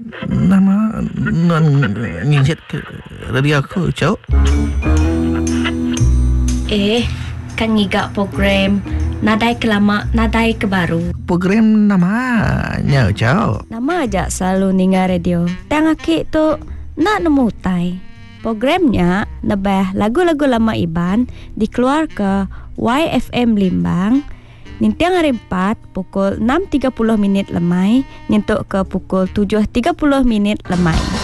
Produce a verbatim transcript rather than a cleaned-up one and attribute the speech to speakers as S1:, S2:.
S1: Nama non nginjet ke radio aku, Cok.
S2: Eh, kan ngigak program Nadai ke lama, nadai ke baru.
S1: Program namanya, Cok.
S2: Nama aja selalu ninga radio. Tang akik tu nak nemu tai. Programnya nebah lagu-lagu lama Iban dikeluar ke Y F M Limbang. Nintiang hari empat pukul enam tiga puluh minit lemai, nyentuk ke pukul tujuh tiga puluh minit lemai.